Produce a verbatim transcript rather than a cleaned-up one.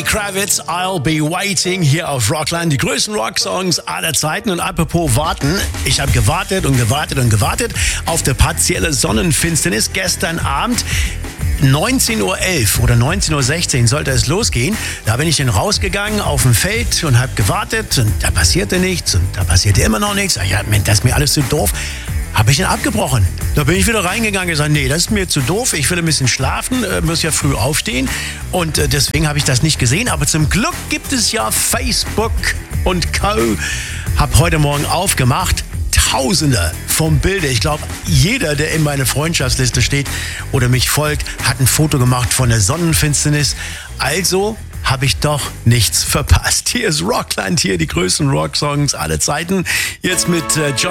Kravitz, I'll Be Waiting hier auf Rockland. Die größten Rocksongs aller Zeiten. Und apropos warten, ich habe gewartet und gewartet und gewartet auf die partielle Sonnenfinsternis. Gestern Abend neunzehn Uhr elf oder neunzehn Uhr sechzehn sollte es losgehen. Da bin ich dann rausgegangen auf dem Feld und habe gewartet und da passierte nichts und da passierte immer noch nichts. Ja, Mensch, das ist mir alles zu doof. Habe ich dann abgebrochen. Da bin ich wieder reingegangen und gesagt, nee, das ist mir zu doof. Ich will ein bisschen schlafen, äh, muss ja früh aufstehen. Und äh, deswegen habe ich das nicht gesehen. Aber zum Glück gibt es ja Facebook und Co. Hab heute Morgen aufgemacht. Tausende von Bildern. Ich glaube, jeder, der in meiner Freundschaftsliste steht oder mich folgt, hat ein Foto gemacht von der Sonnenfinsternis. Also habe ich doch nichts verpasst. Hier ist Rockland, hier die größten Rocksongs aller Zeiten. Jetzt mit äh, John